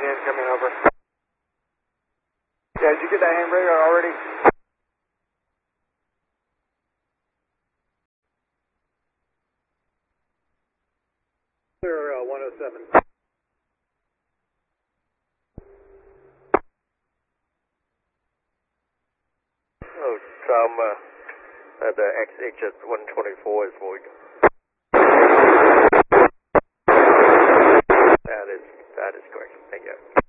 coming over. Yeah, did you get that handbrake already? Clear 107. Oh, Tom, the XHS 124 is void. That is correct. Thank you.